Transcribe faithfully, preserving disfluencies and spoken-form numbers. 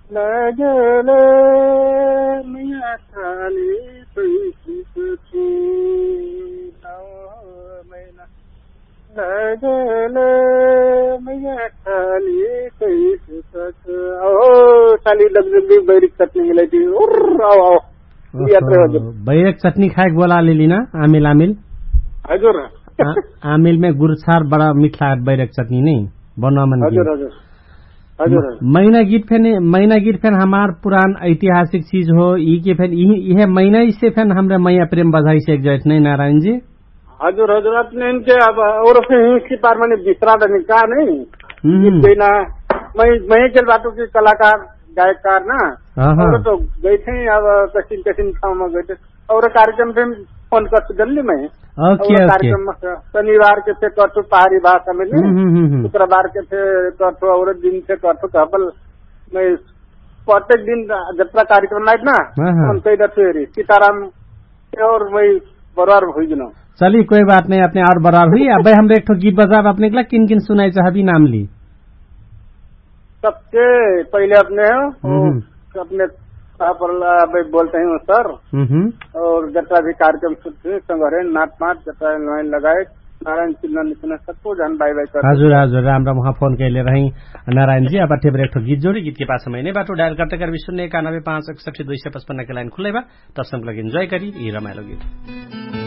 लगेले मैया खाली कैसे छु मैना लगेले मैया खाली कैसे छु ओ साली लग्जरी बैरिक चटनी मिलाइदिए ओर आओ आओ यात्रा हजुर बैरिक चटनी खाए बोला ले लिना आमिल आमिल हजुर आमिल में गुरछार बड़ा मीठा बैरिक चटनी नहीं बनवा मन हजुर हजुर हजुर मैना गीत फैन मैना गीत फैन हमार पुरान ऐतिहासिक चीज हो ई के फैन यह मैना से फैन हमरे मैया प्रेम बधाई से एक जैत नहीं नारायण जी हजुर हजुर अपने इनके अब और इसकी पार मैंने बिसरा नहीं कहा नहीं देना मैं मैं चल बातों की कलाकार गायककार ना और तो गए थे अब कसिन कसिन ठाव में गए थे और कार्यक्रम पे फोन कर जल्दी मैं कार्यक्रम शनिवार के थे करथु पहाड़ी भाषा में शुक्रवार के थे करथु और दिन से करथु कबल मैं प्रत्येक दिन जत्रा कार्यक्रम आए ना हम कई दे सीताराम और मैं बराबर हो गया चलिए कोई बात नहीं अपने और बराबर हुई अब हम एक गीत बजा अपने के किन किन सुनाई चाहबी नाम ली सबसे पहले अपने अपने बोलते हैं सर और जत्रा भी कार्यक्रम सुनते संगरे नाच नाच जत्रा लगाए नारायण चिन्ह सबको जान बाई बाई कर हजुर हजुर राम्रो वहाँ फोन कैले रही नारायण जी अब टेबर एक गीत जोड़ी गीत के पास समय नहीं बाटो डायल करते कर शून्य इक्यानवे पांच इकसठी दुई सौ पचपन्न के लाइन खुले बा तब सब लोग एंजॉय करी ये रमाइलो गीत